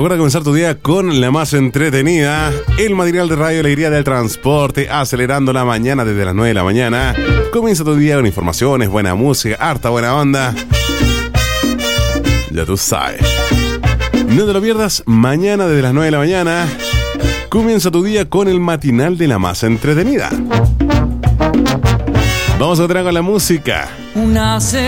Recuerda comenzar tu día con la más entretenida, el material de Radio Alegría del Transporte, acelerando la mañana desde las 9 de la mañana. Comienza tu día con informaciones, buena música, harta buena onda. Ya tú sabes. No te lo pierdas, mañana desde las 9 de la mañana. Comienza tu día con el matinal de la más entretenida. Vamos a entrar con la música.